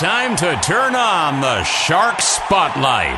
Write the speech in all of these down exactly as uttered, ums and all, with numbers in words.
time to turn on the Shark Spotlight.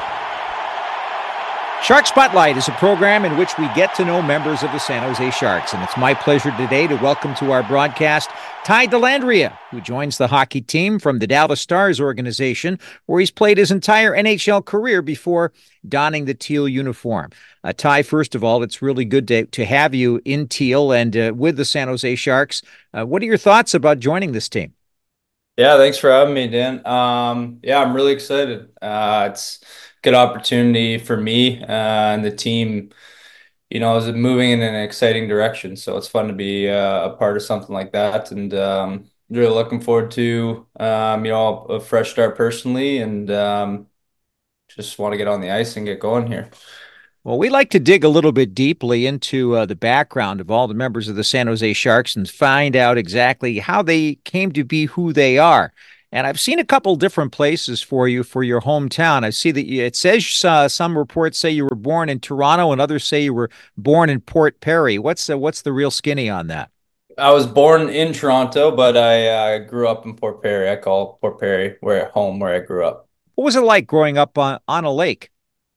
Shark Spotlight is a program in which we get to know members of the San Jose Sharks, and it's my pleasure today to welcome to our broadcast Ty Dellandrea, who joins the hockey team from the Dallas Stars organization, where he's played his entire N H L career before donning the teal uniform. Uh, Ty, first of all, it's really good to, to have you in teal and uh, with the San Jose Sharks. Uh, what are your thoughts about joining this team? Yeah, thanks for having me, Dan. Um, yeah, I'm really excited. Uh, it's a good opportunity for me uh, and the team. You know, is moving in an exciting direction, so it's fun to be uh, a part of something like that, and um, really looking forward to um, you know a fresh start personally, and um, just want to get on the ice and get going here. Well, we like to dig a little bit deeply into uh, the background of all the members of the San Jose Sharks and find out exactly how they came to be who they are. And I've seen a couple different places for you for your hometown. I see that you, it says uh, some reports say you were born in Toronto and others say you were born in Port Perry. What's the, what's the real skinny on that? I was born in Toronto, but I uh, grew up in Port Perry. I call Port Perry where home, where I grew up. What was it like growing up on, on a lake?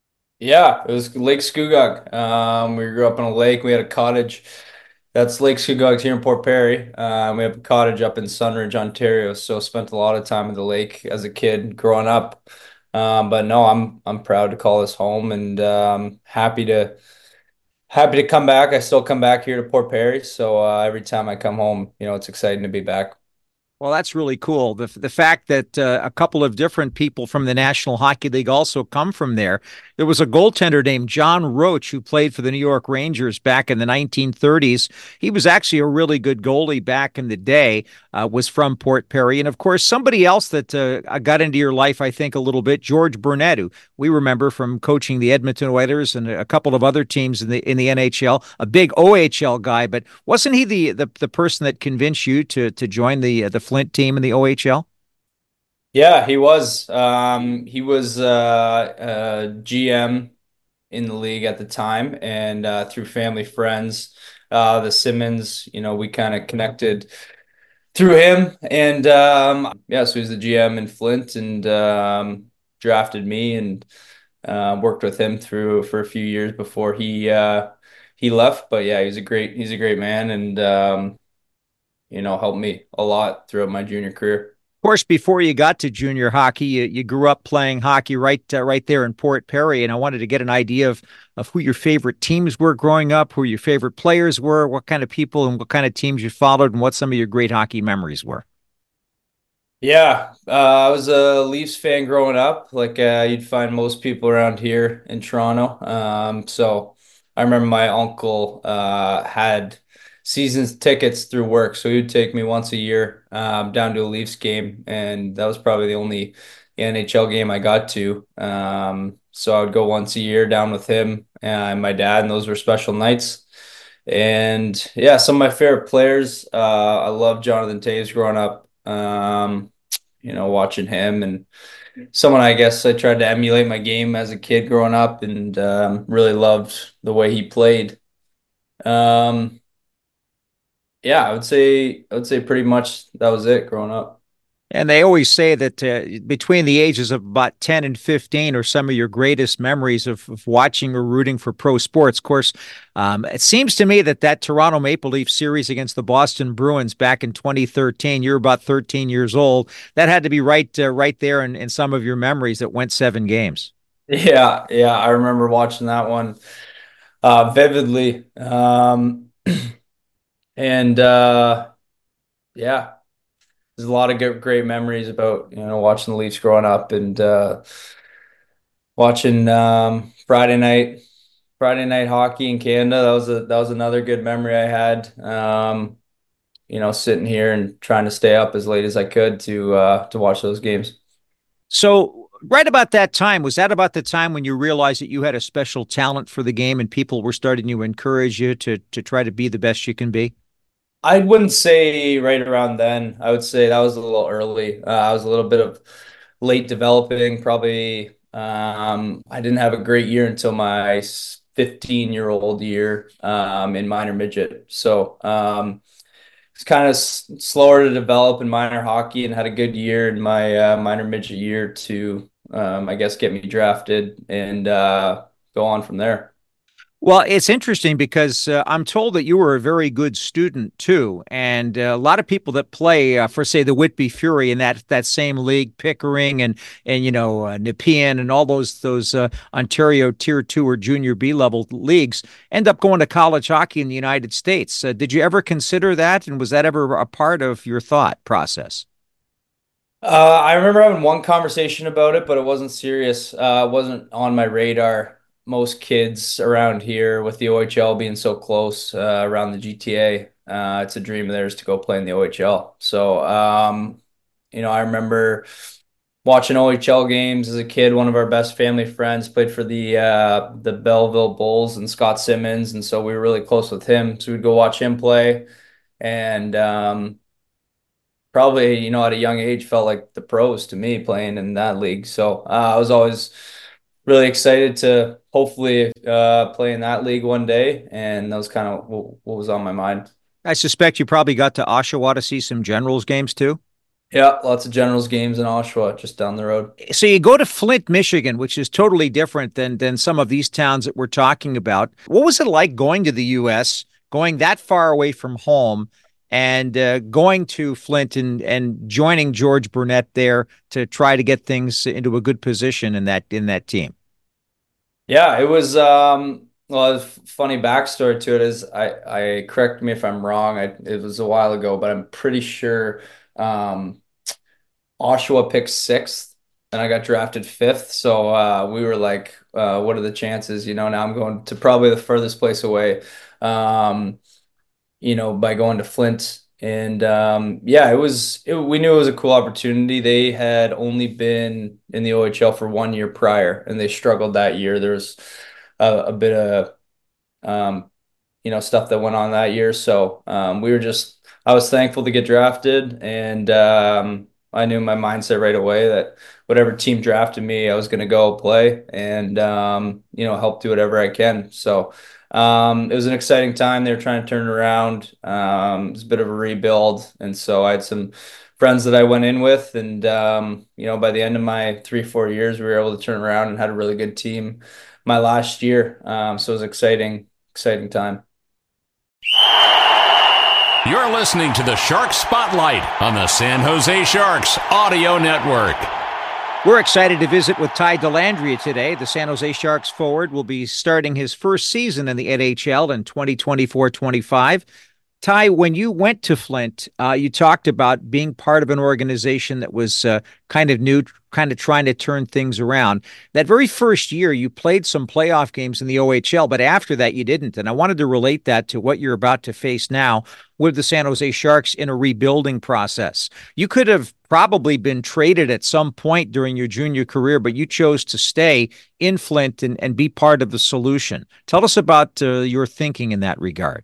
Yeah, it was Lake Scugog. Um, we grew up on a lake. We had a cottage. That's Lake Scugog here in Port Perry. Uh, we have a cottage up in Sunridge, Ontario. So spent a lot of time at the lake as a kid growing up. Um, but no, I'm I'm proud to call this home and um, happy to happy to come back. I still come back here to Port Perry. So uh, every time I come home, you know, it's exciting to be back. Well, that's really cool. The the fact that uh, a couple of different people from the National Hockey League also come from there. There was a goaltender named John Roach who played for the New York Rangers back in the nineteen thirties. He was actually a really good goalie back in the day, uh, was from Port Perry. And, of course, somebody else that uh, got into your life, I think, a little bit, George Burnett, who we remember from coaching the Edmonton Oilers and a couple of other teams in the in the N H L, a big O H L guy. But wasn't he the the, the person that convinced you to, to join the, uh, the Flint team in the O H L? Yeah, he was. Um, he was uh, uh, G M in the league at the time, and uh, through family friends, uh, the Simmons, you know, we kind of connected through him, and um, yeah, so he's the G M in Flint, and um, drafted me, and uh, worked with him through for a few years before he uh, he left. But yeah, he's a great he's a great man, and um, you know, helped me a lot throughout my junior career. Of course, before you got to junior hockey, you, you grew up playing hockey right uh, right there in Port Perry, and I wanted to get an idea of of who your favorite teams were growing up, who your favorite players were, what kind of people and what kind of teams you followed, and what some of your great hockey memories were. Yeah, uh, I was a Leafs fan growing up, like uh, you'd find most people around here in Toronto. Um, so I remember my uncle uh, had seasons tickets through work, so he would take me once a year um, down to a Leafs game, and that was probably the only N H L game I got to. Um, so I would go once a year down with him and my dad, and those were special nights. And yeah, some of my favorite players, uh, I love Jonathan Toews growing up. Um, you know, watching him, and someone I guess I tried to emulate my game as a kid growing up, and um, really loved the way he played. Um, yeah, I would say I would say pretty much that was it growing up. And they always say that uh, between the ages of about ten and fifteen are some of your greatest memories of, of watching or rooting for pro sports. Of course, um, it seems to me that that Toronto Maple Leaf series against the Boston Bruins back in twenty thirteen, you're about thirteen years old. That had to be right uh, right there in, in some of your memories that went seven games. Yeah, yeah, I remember watching that one uh, vividly. Um, and uh, yeah, there's a lot of good, great memories about, you know, watching the Leafs growing up, and uh, watching um, Friday night Friday night hockey in Canada. That was a that was another good memory I had. Um, you know, sitting here and trying to stay up as late as I could to uh, to watch those games. So, right about that time, was that about the time when you realized that you had a special talent for the game and people were starting to encourage you to to try to be the best you can be? I wouldn't say right around then. I would say that was a little early. Uh, I was a little bit of late developing. Probably um, I didn't have a great year until my fifteen year old year um, in minor midget. So um, it's kind of s- slower to develop in minor hockey, and had a good year in my uh, minor midget year to, um, I guess, get me drafted and uh, go on from there. Well, it's interesting because uh, I'm told that you were a very good student too, and uh, a lot of people that play uh, for, say, the Whitby Fury in that that same league, Pickering and and you know uh, Nepean and all those those uh, Ontario Tier Two or Junior B level leagues, end up going to college hockey in the United States. Uh, did you ever consider that, and was that ever a part of your thought process? Uh, I remember having one conversation about it, but it wasn't serious. Uh, it wasn't on my radar. Most kids around here, with the O H L being so close, uh, around the G T A, uh, it's a dream of theirs to go play in the O H L. So, um, you know, I remember watching O H L games as a kid. One of our best family friends played for the uh, the Belleville Bulls and Scott Simmons, and so we were really close with him. So we'd go watch him play, and um, probably, you know, at a young age felt like the pros to me playing in that league. So uh, I was always really excited to hopefully uh, play in that league one day, and that was kind of what, what was on my mind. I suspect you probably got to Oshawa to see some Generals games too. Yeah, lots of Generals games in Oshawa, just down the road. So you go to Flint, Michigan, which is totally different than than some of these towns that we're talking about. What was it like going to the U S, going that far away from home, and uh, going to Flint and and joining George Burnett there to try to get things into a good position in that in that team? Yeah, it was um well, a funny backstory to it is I I correct me if I'm wrong. I it was a while ago, but I'm pretty sure um Oshawa picked sixth and I got drafted fifth. So uh we were like, uh what are the chances? You know, now I'm going to probably the furthest place away. Um you know, by going to Flint. And um, yeah, it was, it, we knew it was a cool opportunity. They had only been in the O H L for one year prior, and they struggled that year. There was a, a bit of, um, you know, stuff that went on that year. So um, we were just, I was thankful to get drafted. And um, I knew in my mindset right away that whatever team drafted me, I was going to go play and, um, you know, help do whatever I can. So um, it was an exciting time. They were trying to turn it around. Um, it was a bit of a rebuild. And so I had some friends that I went in with. And, um, you know, by the end of my three, four years, we were able to turn around and had a really good team my last year. Um, so it was exciting, exciting time. You're listening to the Shark Spotlight on the San Jose Sharks Audio Network. We're excited to visit with Ty Dellandrea today. The San Jose Sharks forward will be starting his first season in the N H L in twenty twenty-four twenty-five. Ty, when you went to Flint, uh, you talked about being part of an organization that was uh, kind of new, kind of trying to turn things around. That very first year, you played some playoff games in the O H L, but after that, you didn't. And I wanted to relate that to what you're about to face now with the San Jose Sharks in a rebuilding process. You could have probably been traded at some point during your junior career, but you chose to stay in Flint and, and be part of the solution. Tell us about uh, your thinking in that regard.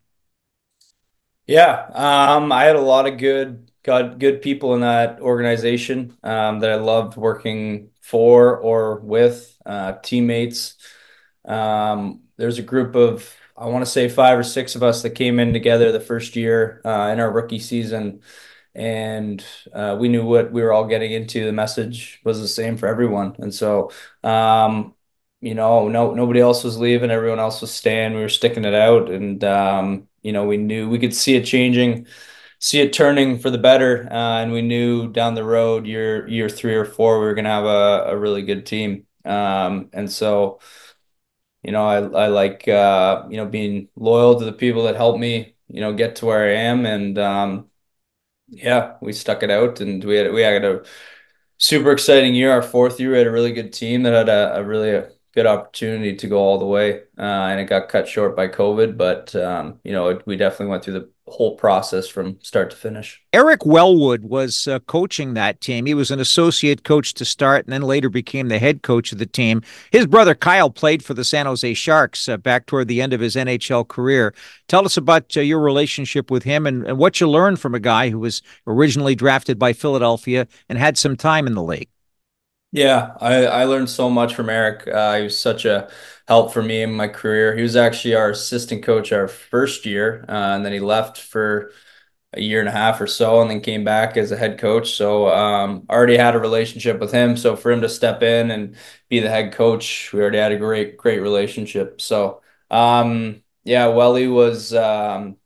Yeah, um, I had a lot of good, good, good people in that organization um, that I loved working for or with, uh, teammates. Um, there's a group of, I want to say five or six of us that came in together the first year uh, in our rookie season, and uh, we knew what we were all getting into. The message was the same for everyone, and so um, you know, no nobody else was leaving, everyone else was staying. We were sticking it out, and um, you know, we knew we could see it changing, see it turning for the better, uh, and we knew down the road, year year three or four, we were going to have a, a really good team. Um, and so, you know, I I like uh, you know, being loyal to the people that helped me, you know, get to where I am, and um, yeah, we stuck it out, and we had we had a super exciting year. Our fourth year, we had a really good team that had a, a really a good opportunity to go all the way, uh, and it got cut short by COVID. But um, you know, it, we definitely went through the whole process from start to finish. Eric Wellwood was uh, coaching that team. He was an associate coach to start and then later became the head coach of the team. His brother Kyle played for the San Jose Sharks uh, back toward the end of his N H L career. Tell us about uh, your relationship with him and, and what you learned from a guy who was originally drafted by Philadelphia and had some time in the league. Yeah, I, I learned so much from Eric. Uh, he was such a help for me in my career. He was actually our assistant coach our first year, uh, and then he left for a year and a half or so, and then came back as a head coach. So um, already had a relationship with him. So for him to step in and be the head coach, we already had a great, great relationship. So um, yeah, Welly was um,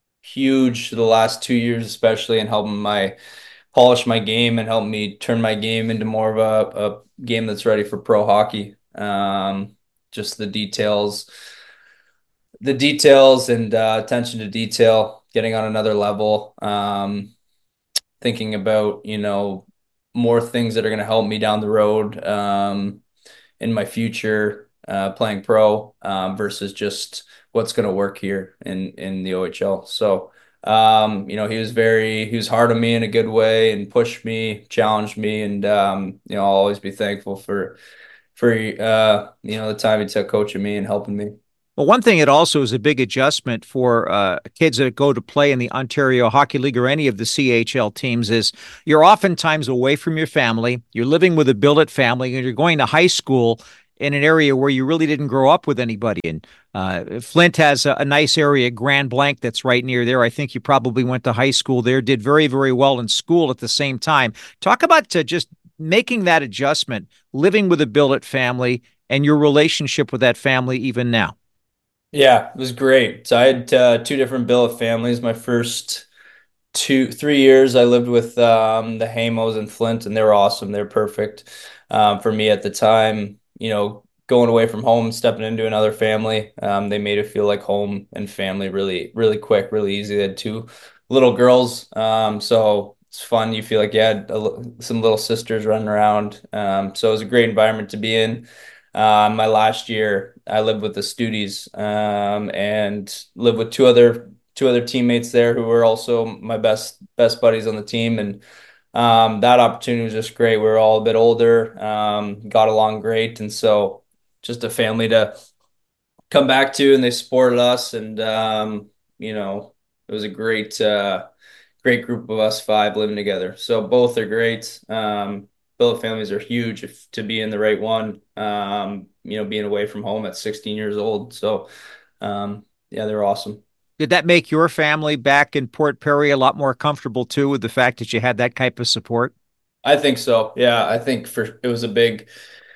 huge the last two years, especially in helping my polish my game and help me turn my game into more of a, a game that's ready for pro hockey. Um, just the details, the details and uh, attention to detail, getting on another level. Um, thinking about, you know, more things that are going to help me down the road um, in my future uh, playing pro um, versus just what's going to work here in in the O H L. So, um, you know, he was very he was hard on me in a good way and pushed me, challenged me, and um, you know, I'll always be thankful for for uh, you know, the time he took coaching me and helping me. Well, one thing it also is a big adjustment for uh, kids that go to play in the Ontario Hockey League or any of the C H L teams is you're oftentimes away from your family. You're living with a billet family, and you're going to high school in an area where you really didn't grow up with anybody. And uh, Flint has a, a nice area, Grand Blanc, that's right near there. I think you probably went to high school there, did very, very well in school at the same time. Talk about uh, just making that adjustment, living with a billet family, and your relationship with that family even now. Yeah, it was great. So I had uh, two different billet families. My first two, three years, I lived with um, the Hamos in Flint, and they were awesome. They're perfect um, for me at the time. You know, going away from home, stepping into another family, um, they made it feel like home and family really, really quick, really easy. They had two little girls, um, so it's fun. You feel like you had a, some little sisters running around. Um, so it was a great environment to be in. Um, my last year, I lived with the Studies um, and lived with two other two other teammates there who were also my best best buddies on the team, and um, that opportunity was just great. We were all a bit older, um, got along great, and so just a family to come back to, and they supported us, and um, you know, it was a great uh, great group of us five living together. So both are great. Um, billet families are huge if, to be in the right one. Um, you know, being away from home at sixteen years old. So um, yeah, they're awesome. Did that make your family back in Port Perry a lot more comfortable too with the fact that you had that type of support? I think so. Yeah, I think for it was a big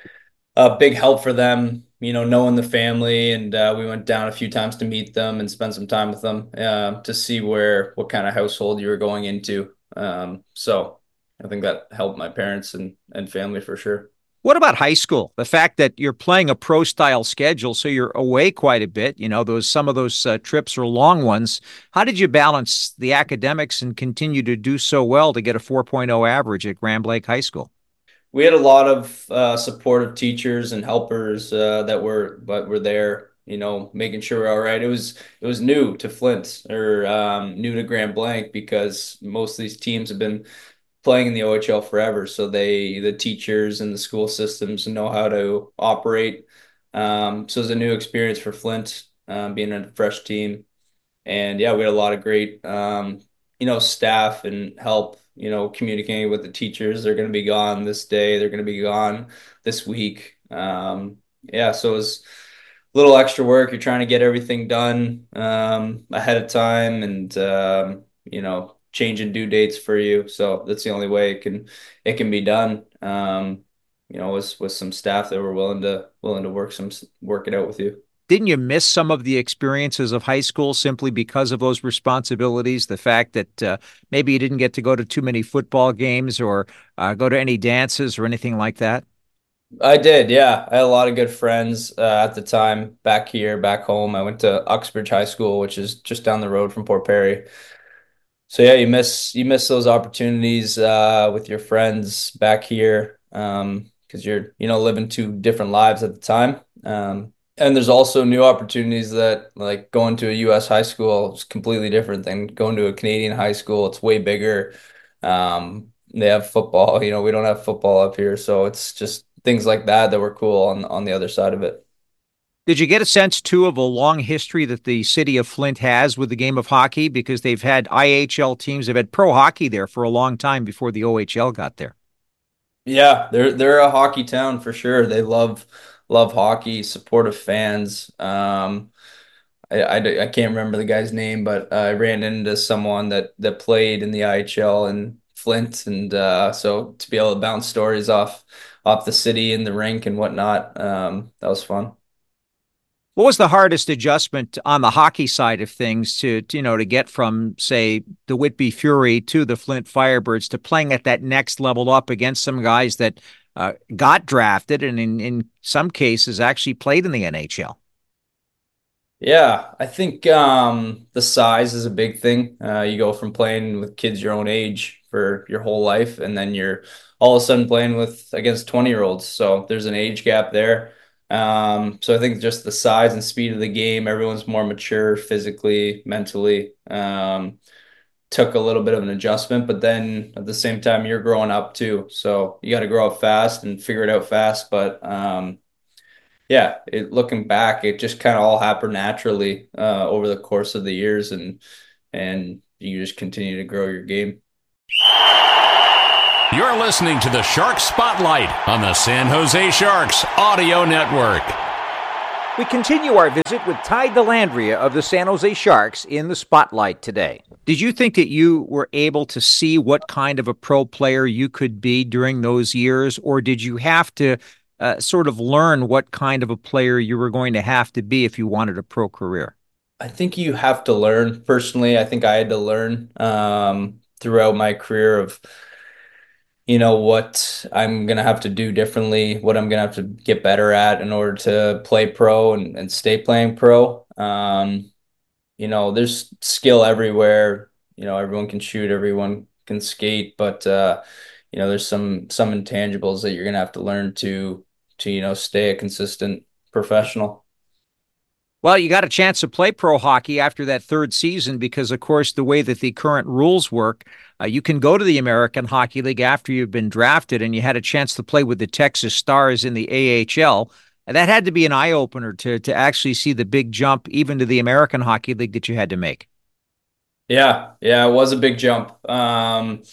a big help for them, you know, knowing the family, and uh, we went down a few times to meet them and spend some time with them uh, to see where what kind of household you were going into. Um, so I think that helped my parents and and family for sure. What about high school? The fact that you're playing a pro style schedule, so you're away quite a bit. You know, those some of those uh, trips are long ones. How did you balance the academics and continue to do so well to get a 4.0 average at Grand Lake High School? We had a lot of uh, supportive teachers and helpers uh, that were but were there, you know, making sure we're all right. It was it was new to Flint or um, new to Grand Blanc because most of these teams have been playing in the O H L forever. So they, the teachers and the school systems know how to operate. Um, so it's a new experience for Flint, um, being a fresh team. And yeah, we had a lot of great, um, you know, staff and help, you know, communicating with the teachers. They're going to be gone this day. They're going to be gone this week. Um, yeah, so it was a little extra work. You're trying to get everything done um, ahead of time, and um, you know, changing due dates for you. So that's the only way it can it can be done. Um, you know, with with some staff that were willing to willing to work some work it out with you. Didn't you miss some of the experiences of high school simply because of those responsibilities? The fact that uh, maybe you didn't get to go to too many football games or uh, go to any dances or anything like that? I did, yeah. I had a lot of good friends uh, at the time back here, back home. I went to Uxbridge High School, which is just down the road from Port Perry. So yeah, you miss you miss those opportunities uh, with your friends back here um, because you're you know living two different lives at the time. Um, and there's also new opportunities that like going to a U S high school is completely different than going to a Canadian high school. It's way bigger. Um, they have football. You know, we don't have football up here, so it's just things like that that were cool on on the other side of it. Did you get a sense, too, of a long history that the city of Flint has with the game of hockey? Because they've had I H L teams, they've had pro hockey there for a long time before the O H L got there. Yeah, they're they're a hockey town for sure. They love love hockey, supportive fans. Um, I, I, I can't remember the guy's name, but uh, I ran into someone that that played in the I H L in Flint, and uh, so to be able to bounce stories off off the city and the rink and whatnot, um, that was fun. What was the hardest adjustment on the hockey side of things to, to, you know, to get from, say, the Whitby Fury to the Flint Firebirds to playing at that next level up against some guys that uh, got drafted and in, in some cases actually played in the N H L? Yeah, I think um, the size is a big thing. Uh, you go from playing with kids your own age for your whole life, and then you're all of a sudden playing with against twenty year olds. So there's an age gap there. Um, so I think just the size and speed of the game, everyone's more mature physically, mentally. Um, took a little bit of an adjustment, but then at the same time, you're growing up too. So you got to grow up fast and figure it out fast. But um, yeah, it, looking back, it just kind of all happened naturally uh, over the course of the years, and and you just continue to grow your game. You're listening to the Shark Spotlight on the San Jose Sharks Audio Network. We continue our visit with Ty Dellandrea of the San Jose Sharks in the Spotlight today. Did you think that you were able to see what kind of a pro player you could be during those years, or did you have to uh, sort of learn what kind of a player you were going to have to be if you wanted a pro career? I think you have to learn. Personally, I think I had to learn um, throughout my career of you know what I'm gonna have to do differently, what I'm gonna have to get better at in order to play pro and, and stay playing pro. Um, you know, there's skill everywhere. You know, everyone can shoot, everyone can skate, but uh, you know, there's some some intangibles that you're gonna have to learn to to you know stay a consistent professional. Well, you got a chance to play pro hockey after that third season because, of course, the way that the current rules work, uh, you can go to the American Hockey League after you've been drafted, and you had a chance to play with the Texas Stars in the A H L. And that had to be an eye-opener to, to actually see the big jump even to the American Hockey League that you had to make. Yeah, yeah, it was a big jump. Um,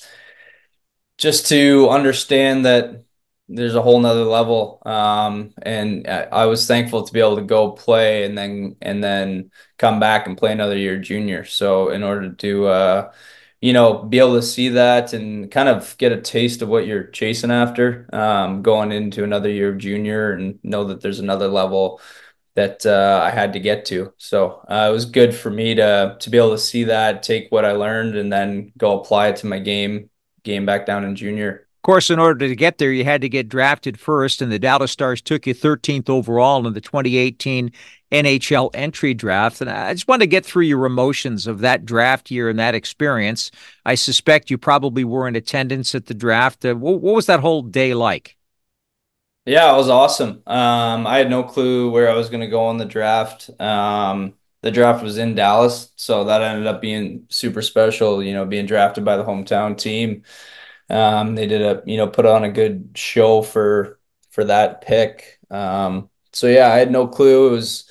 just to understand that there's a whole nother level. Um, and I, I was thankful to be able to go play and then and then come back and play another year junior. So in order to uh, you know, be able to see that and kind of get a taste of what you're chasing after, um, going into another year of junior and know that there's another level that uh, I had to get to. So uh, it was good for me to to be able to see that, take what I learned, and then go apply it to my game game back down in junior. Of course, in order to get there, you had to get drafted first, and the Dallas Stars took you thirteenth overall in the twenty eighteen N H L entry draft. And I just want to get through your emotions of that draft year and that experience. I suspect you probably were in attendance at the draft. Uh, what, what was that whole day like? Yeah, it was awesome. Um, I had no clue where I was going to go in the draft. Um, the draft was in Dallas, so that ended up being super special, you know, being drafted by the hometown team. Um, they did a, you know, put on a good show for for that pick. Um, so yeah, I had no clue. It was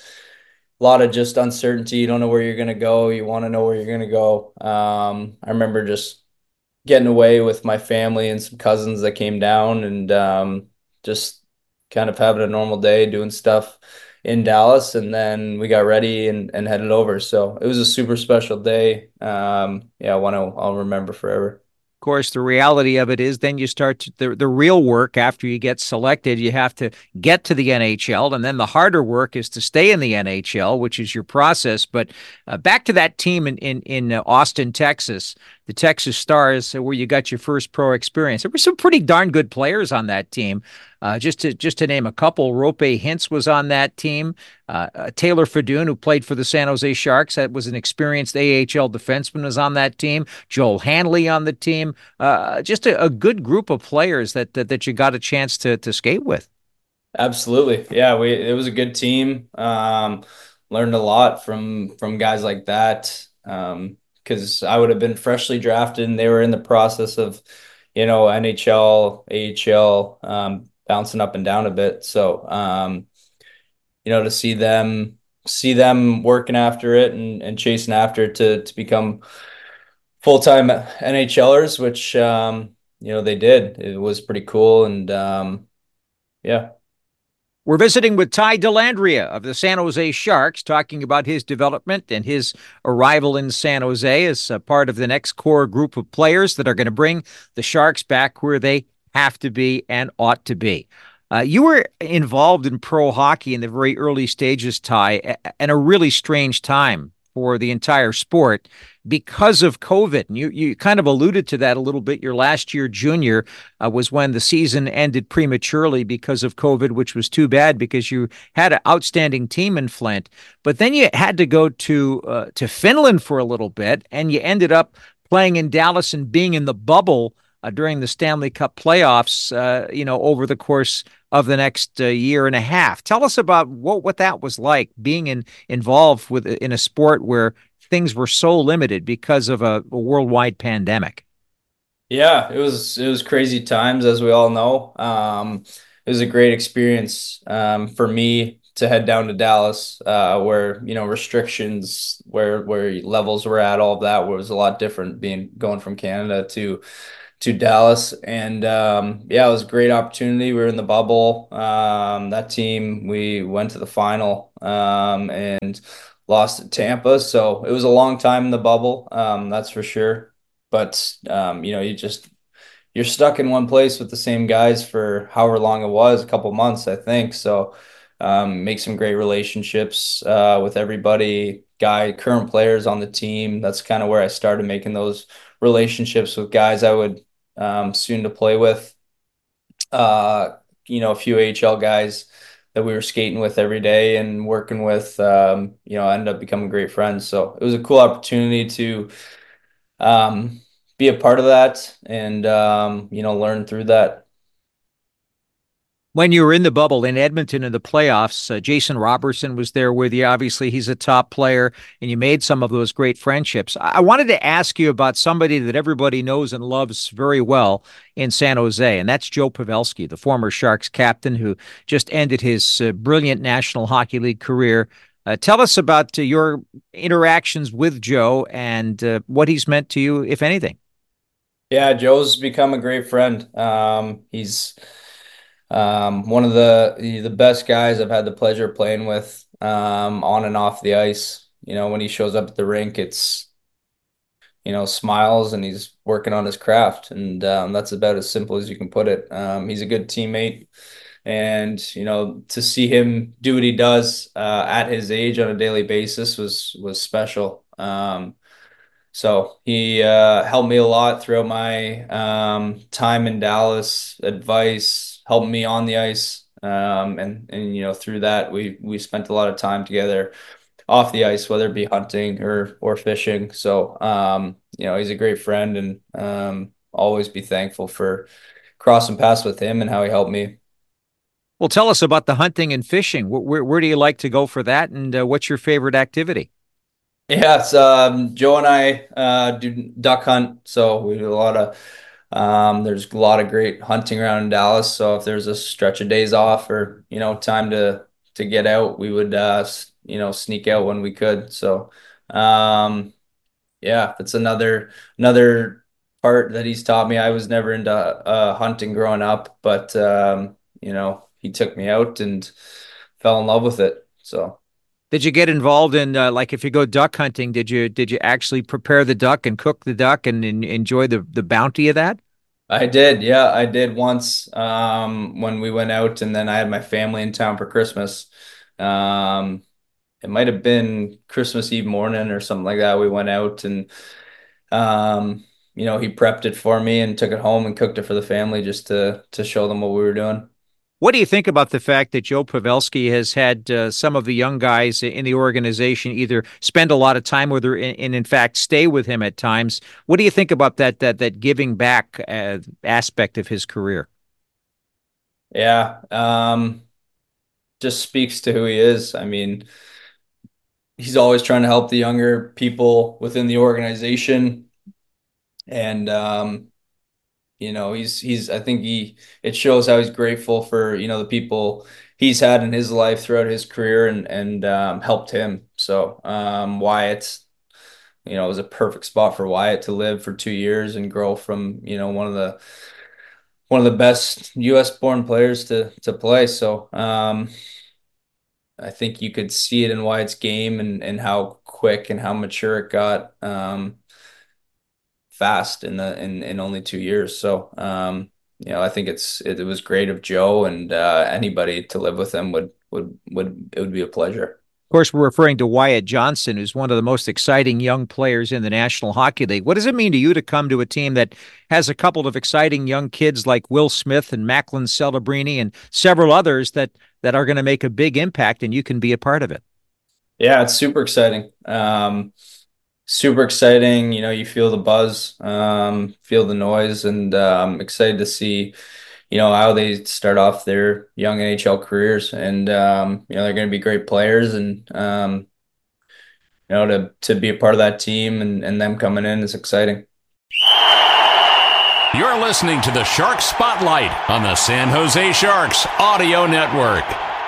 a lot of just uncertainty. You don't know where you're gonna go. You want to know where you're gonna go. Um, I remember just getting away with my family and some cousins that came down and um, just kind of having a normal day doing stuff in Dallas, and then we got ready and, and headed over. So it was a super special day. Um, yeah, one I'll, I'll remember forever. Of course, the reality of it is then you start to, the, the real work after you get selected. You have to get to the N H L, and then the harder work is to stay in the N H L, which is your process. But uh, back to that team in, in, in uh, Austin, Texas, the Texas Stars, uh, where you got your first pro experience. There were some pretty darn good players on that team. Uh, just to just to name a couple, Rope Hintz was on that team. Uh, uh, Taylor Fedun, who played for the San Jose Sharks, that was an experienced A H L defenseman, was on that team. Joel Hanley on the team. Uh, just a, a good group of players that, that that you got a chance to to skate with. Absolutely. Yeah, we it was a good team. Um, learned a lot from from guys like that. Um, because I would have been freshly drafted and they were in the process of, you know, N H L, A H L, um, bouncing up and down a bit. So, um, you know, to see them see them working after it and, and chasing after it to to become full-time NHLers, which um, you know, they did. It was pretty cool and um, yeah. We're visiting with Ty Dellandrea of the San Jose Sharks, talking about his development and his arrival in San Jose as a part of the next core group of players that are going to bring the Sharks back where they have to be and ought to be. Uh, you were involved in pro hockey in the very early stages, Ty, and a really strange time for the entire sport because of COVID. And you, you kind of alluded to that a little bit. Your last year junior uh, was when the season ended prematurely because of COVID, which was too bad because you had an outstanding team in Flint. But then you had to go to uh, to Finland for a little bit, and you ended up playing in Dallas and being in the bubble uh, during the Stanley Cup playoffs, uh, you know, over the course of the next uh, year and a half. Tell us about what, what that was like, being in, involved with in a sport where things were so limited because of a, a worldwide pandemic. Yeah, it was it was crazy times, as we all know. Um, it was a great experience um, for me to head down to Dallas, uh, where you know restrictions, where where levels were at, all of that was a lot different. Being going from Canada to to Dallas, and um, yeah, it was a great opportunity. We were in the bubble. Um, that team, we went to the final um, and lost to Tampa, so it was a long time in the bubble. Um, that's for sure. But um, you know, you just you're stuck in one place with the same guys for however long it was, a couple months, I think. So um, make some great relationships uh, with everybody, guy, current players on the team. That's kind of where I started making those relationships with guys I would um, soon to play with. Uh, you know, a few A H L guys that we were skating with every day and working with. Um, you know, I ended up becoming great friends. So it was a cool opportunity to um, be a part of that and um, you know, learn through that. When you were in the bubble in Edmonton in the playoffs, uh, Jason Robertson was there with you. Obviously, he's a top player, and you made some of those great friendships. I wanted to ask you about somebody that everybody knows and loves very well in San Jose, and that's Joe Pavelski, the former Sharks captain who just ended his uh, brilliant National Hockey League career. Uh, tell us about uh, your interactions with Joe and uh, what he's meant to you, if anything. Yeah, Joe's become a great friend. Um, he's um, one of the the best guys I've had the pleasure of playing with um, on and off the ice. You know, when he shows up at the rink, it's you know smiles and he's working on his craft, and um, that's about as simple as you can put it. Um, he's a good teammate, and you know to see him do what he does uh, at his age on a daily basis was was special. Um, So he uh, helped me a lot throughout my um, time in Dallas, advice, helped me on the ice. Um, and, and, you know, through that, we, we spent a lot of time together off the ice, whether it be hunting or, or fishing. So, um, you know, he's a great friend, and um, always be thankful for crossing paths with him and how he helped me. Well, tell us about the hunting and fishing. Where, where, where do you like to go for that, and uh, what's your favorite activity? Yes, um, Joe and I uh, do duck hunt, so we do a lot of. Um, there's a lot of great hunting around in Dallas, so if there's a stretch of days off or you know time to to get out, we would uh, s- you know sneak out when we could. So um, yeah, that's another another part that he's taught me. I was never into uh, hunting growing up, but um, you know he took me out and fell in love with it. So. Did you get involved in uh, like if you go duck hunting, did you did you actually prepare the duck and cook the duck and, and enjoy the the bounty of that? I did, yeah, I did once um, when we went out, and then I had my family in town for Christmas. Um, it might have been Christmas Eve morning or something like that. We went out and um, you know, he prepped it for me and took it home and cooked it for the family just to to show them what we were doing. What do you think about the fact that Joe Pavelski has had uh, some of the young guys in the organization either spend a lot of time with her and, and in fact stay with him at times? What do you think about that that that giving back uh, aspect of his career? Yeah, um, just speaks to who he is. I mean, he's always trying to help the younger people within the organization, and um, you know, he's he's I think he it shows how he's grateful for, you know, the people he's had in his life throughout his career and and um, helped him. So um, Wyatt, you know, it was a perfect spot for Wyatt to live for two years and grow from, you know, one of the one of the best U S born players to to play. So um, I think you could see it in Wyatt's game and and how quick and how mature it got um, fast in the in in only two years. So um, you know, I think it's it, it was great of Joe, and uh, anybody to live with him would would would it would be a pleasure. Of course, we're referring to Wyatt Johnston, who's one of the most exciting young players in the National Hockey League. What does it mean to you to come to a team that has a couple of exciting young kids like Will Smith and Macklin Celebrini and several others that that are going to make a big impact, and you can be a part of it? Yeah, it's super exciting. Um, super exciting. You know, you feel the buzz, um, feel the noise, and um, excited to see, you know, how they start off their young N H L careers. And, um, you know, they're going to be great players. And, um, you know, to, to be a part of that team and, and them coming in is exciting. You're listening to the Sharks Spotlight on the San Jose Sharks Audio Network.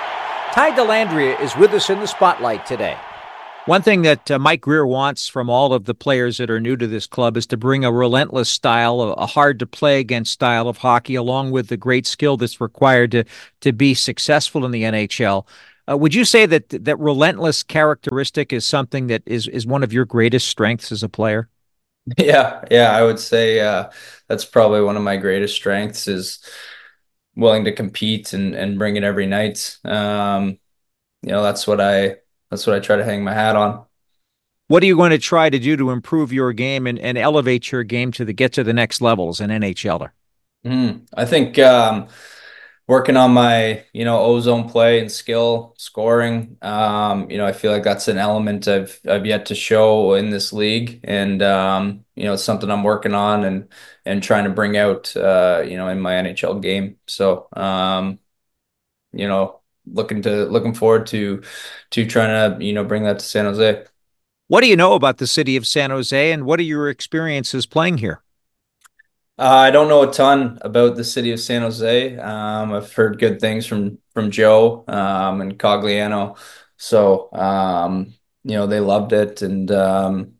Ty Dellandrea is with us in the spotlight today. One thing that uh, Mike Grier wants from all of the players that are new to this club is to bring a relentless style, a, a hard-to-play-against style of hockey, along with the great skill that's required to to be successful in the N H L. Uh, would you say that that relentless characteristic is something that is is one of your greatest strengths as a player? Yeah, yeah, I would say uh, that's probably one of my greatest strengths is willing to compete and, and bring it every night. Um, you know, that's what I that's what I try to hang my hat on. What are you going to try to do to improve your game and, and elevate your game to the get to the next level as an N H L er? Mm, I think um, working on my, you know, ozone play and skill scoring. Um, you know, I feel like that's an element I've I've yet to show in this league, and um, you know, it's something I'm working on and and trying to bring out, uh, you know, in my N H L game. So, um, you know, looking to looking forward to to trying to, you know, bring that to San Jose. What do you know about the city of San Jose, and what are your experiences playing here? Uh, I don't know a ton about the city of San Jose. Um, I've heard good things from from Joe um, and Cogliano, so um, you know, they loved it, and um,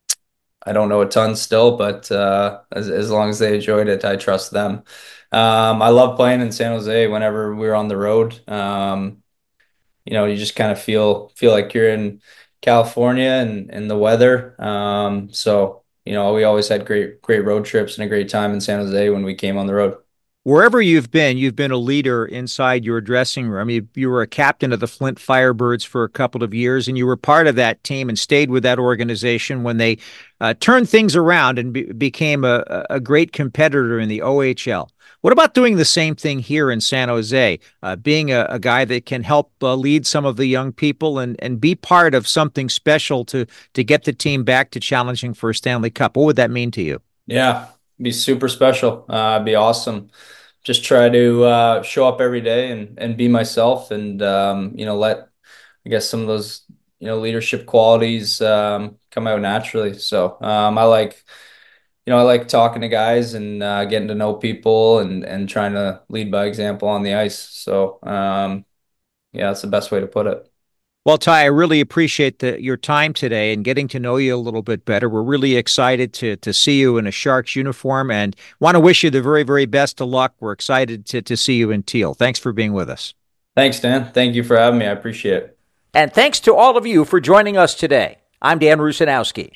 I don't know a ton still, but uh, as as long as they enjoyed it, I trust them. Um, I love playing in San Jose whenever we're on the road. Um, you know, you just kind of feel feel like you're in California and and the weather. Um, so. You know, we always had great, great road trips and a great time in San Jose when we came on the road. Wherever you've been, you've been a leader inside your dressing room. You, you were a captain of the Flint Firebirds for a couple of years, and you were part of that team and stayed with that organization when they uh, turned things around and be, became a, a great competitor in the O H L. What about doing the same thing here in San Jose, uh, being a, a guy that can help uh, lead some of the young people and, and be part of something special to to get the team back to challenging for a Stanley Cup? What would that mean to you? Yeah, be super special. Uh, be awesome. Just try to uh, show up every day and and be myself, and um, you know, let, I guess, some of those, you know, leadership qualities um, come out naturally. So um, I like. You know, I like talking to guys and uh, getting to know people and and trying to lead by example on the ice. So, um, yeah, that's the best way to put it. Well, Ty, I really appreciate the, your time today and getting to know you a little bit better. We're really excited to to see you in a Sharks uniform and want to wish you the very, very best of luck. We're excited to, to see you in teal. Thanks for being with us. Thanks, Dan. Thank you for having me. I appreciate it. And thanks to all of you for joining us today. I'm Dan Rusanowski.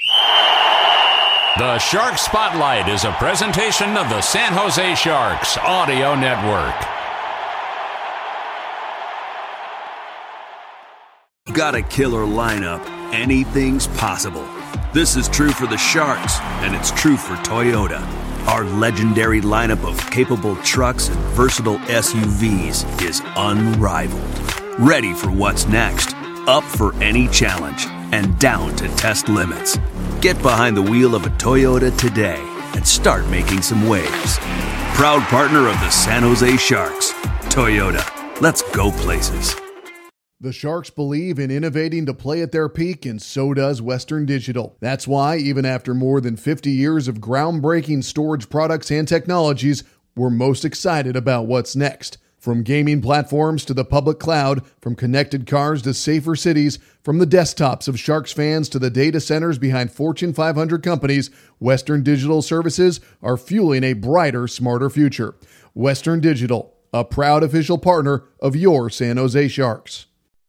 The Shark Spotlight is a presentation of the San Jose Sharks Audio Network. Got a killer lineup. Anything's possible. This is true for the Sharks, and it's true for Toyota. Our legendary lineup of capable trucks and versatile S U Vs is unrivaled. Ready for what's next, up for any challenge, and down to test limits. Get behind the wheel of a Toyota today and start making some waves. Proud partner of the San Jose Sharks. Toyota, let's go places. The Sharks believe in innovating to play at their peak, and so does Western Digital. That's why, even after more than fifty years of groundbreaking storage products and technologies, we're most excited about what's next. From gaming platforms to the public cloud, from connected cars to safer cities, from the desktops of Sharks fans to the data centers behind Fortune five hundred companies, Western Digital Services are fueling a brighter, smarter future. Western Digital, a proud official partner of your San Jose Sharks.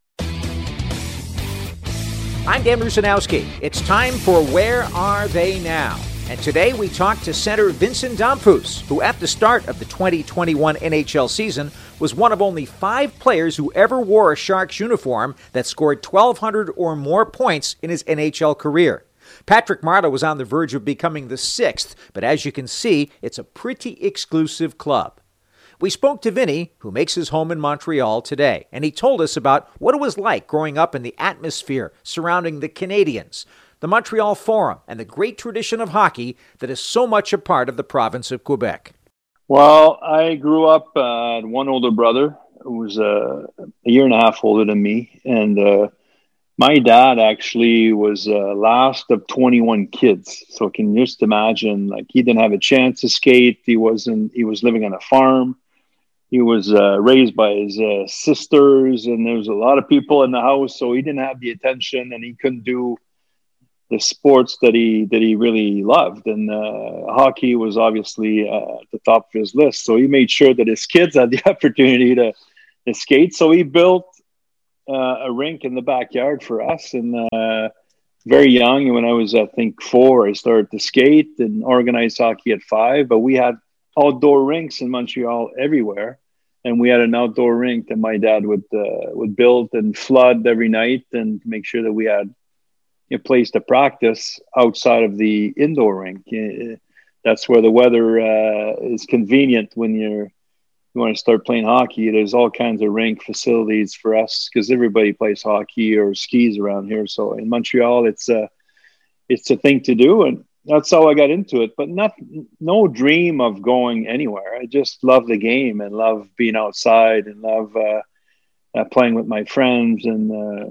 I'm Dan Rusanowski. It's time for Where Are They Now? And today we talk to center Vincent Damphousse, who at the start of the twenty twenty-one N H L season was one of only five players who ever wore a Sharks uniform that scored twelve hundred or more points in his N H L career. Patrick Marleau was on the verge of becoming the sixth, but as you can see, it's a pretty exclusive club. We spoke to Vinny, who makes his home in Montreal today, and he told us about what it was like growing up in the atmosphere surrounding the Canadiens, the Montreal Forum, and the great tradition of hockey that is so much a part of the province of Quebec. Well, I grew up, uh, had one older brother who was uh, a year and a half older than me. And uh, my dad actually was uh, last of twenty-one kids. So can you just imagine, like, he didn't have a chance to skate. He wasn't, he was living on a farm. He was uh, raised by his uh, sisters, and there was a lot of people in the house. So he didn't have the attention, and he couldn't do the sports that he that he really loved, and uh, hockey was obviously uh, at the top of his list. So he made sure that his kids had the opportunity to, to skate. So he built uh, a rink in the backyard for us, and uh, very young. And when I was, I think, four, I started to skate and organize hockey at five. But we had outdoor rinks in Montreal everywhere, and we had an outdoor rink that my dad would uh, would build and flood every night, and make sure that we had a place to practice outside of the indoor rink. That's where the weather uh, is convenient when you're you want to start playing hockey. There's all kinds of rink facilities for us because everybody plays hockey or skis around here. So in Montreal, it's a it's a thing to do, and that's how I got into it. But not no dream of going anywhere. I just love the game and love being outside and love uh, uh, playing with my friends, and uh,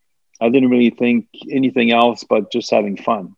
I didn't really think anything else but just having fun.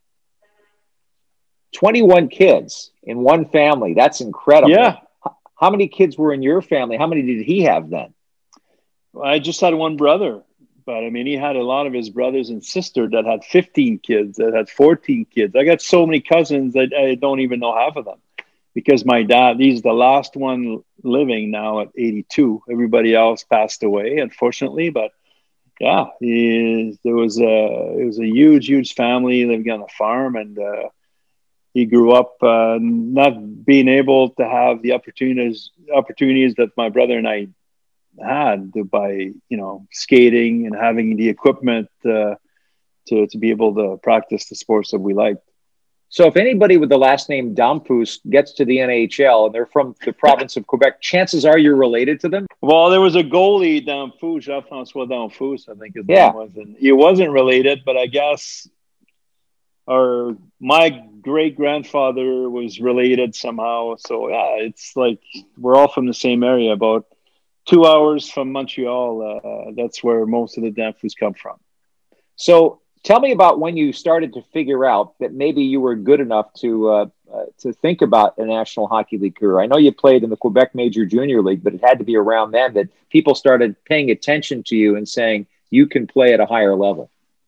twenty-one kids in one family. That's incredible. Yeah. How many kids were in your family? How many did he have then? I just had one brother, but I mean, he had a lot of his brothers and sisters that had fifteen kids, that had fourteen kids. I got so many cousins that I don't even know half of them, because my dad, he's the last one living now at eighty-two. Everybody else passed away, unfortunately, but yeah, he, there was a it was a huge, huge family living on a farm, and uh, he grew up uh, not being able to have the opportunities opportunities that my brother and I had by you know skating and having the equipment uh, to to be able to practice the sports that we liked. So if anybody with the last name Damphousse gets to the N H L and they're from the province of Quebec, chances are you're related to them? Well, there was a goalie, Damphousse, Jean-François Damphousse, I think his yeah. name was. And he wasn't related, but I guess our my great-grandfather was related somehow. So, yeah, it's like we're all from the same area, about two hours from Montreal. Uh, that's where most of the Damphousse come from. So tell me about when you started to figure out that maybe you were good enough to uh, uh, to think about a National Hockey League career. I know you played in the Quebec Major Junior League, but it had to be around then that people started paying attention to you and saying you can play at a higher level.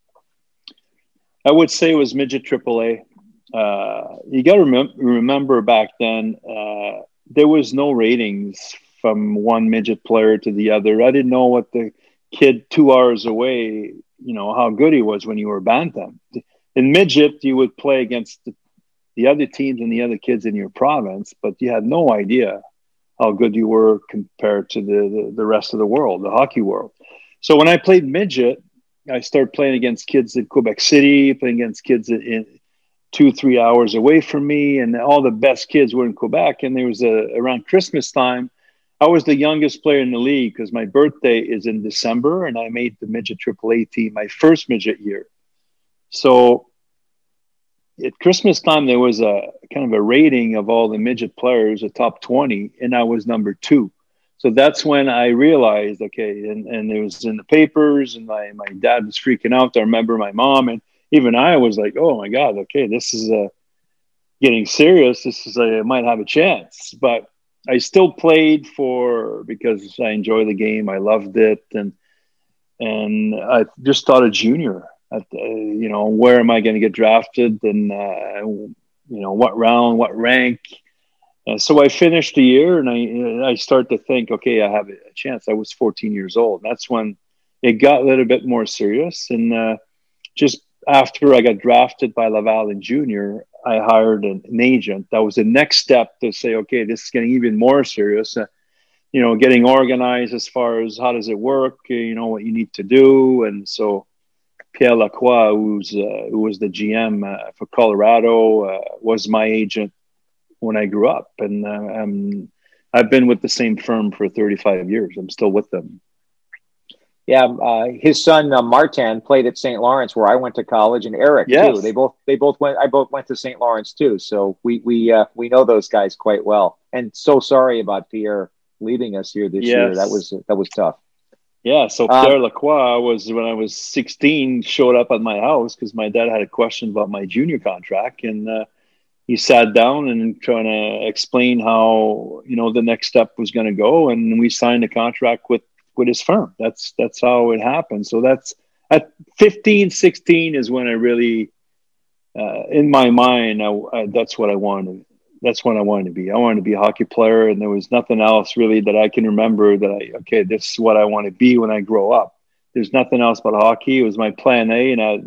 I would say it was midget triple A. Uh, you got to remem- remember back then, uh, there was no ratings from one midget player to the other. I didn't know what the kid two hours away, you know, how good he was when you were bantam. In midget, you would play against the, the other teams and the other kids in your province, but you had no idea how good you were compared to the, the, the rest of the world, the hockey world. So when I played midget, I started playing against kids in Quebec City, playing against kids in two, three hours away from me, and all the best kids were in Quebec. And there was a, around Christmas time, I was the youngest player in the league because my birthday is in December, and I made the midget triple A team my first midget year. So at Christmas time, there was a kind of a rating of all the midget players, the top twenty, and I was number two. So that's when I realized, okay, and, and it was in the papers, and my, my dad was freaking out. I remember my mom, and even I was like, oh my God, okay, this is uh, getting serious. This is, I might have a chance. But I still played for because I enjoy the game. I loved it, and and I just thought a junior. At the, you know, where am I going to get drafted, and uh, you know, what round, what rank. And so I finished the year, and I I start to think, okay, I have a chance. I was fourteen years old. That's when it got a little bit more serious, and uh, just after I got drafted by Laval in junior, I hired an, an agent. That was the next step to say, okay, this is getting even more serious. Uh, you know, getting organized as far as how does it work, you know, what you need to do. And so Pierre Lacroix, who's, uh, who was the G M uh, for Colorado, uh, was my agent when I grew up. And uh, I'm, I've been with the same firm for thirty-five years. I'm still with them. Yeah, uh, his son uh, Martin played at Saint Lawrence, where I went to college, and Eric yes. too. They both they both went. I both went to Saint Lawrence too. So we we uh, we know those guys quite well. And so sorry about Pierre leaving us here this yes. year. That was that was tough. Yeah. So Pierre um, Lacroix was, when I was sixteen, showed up at my house because my dad had a question about my junior contract, and uh, he sat down and trying to explain how, you know, the next step was going to go, and we signed a contract with. with his firm. That's, that's how it happened. So that's at fifteen, sixteen is when I really, uh, in my mind, I, I, that's what I wanted. That's what I wanted to be. I wanted to be a hockey player, and there was nothing else really that I can remember that I, okay, this is what I want to be when I grow up. There's nothing else but hockey. It was my plan A, and I,